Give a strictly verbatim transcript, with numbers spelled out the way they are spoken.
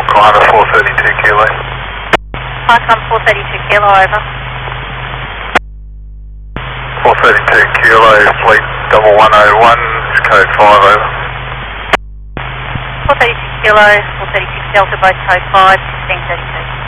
Climber four thirty-two kilo. Icon four thirty-two kilo, over. four thirty-two kilo, fleet double one oh one, code five, over. four thirty-two kilo, four thirty-six Delta, both code five, sixteen thirty-two.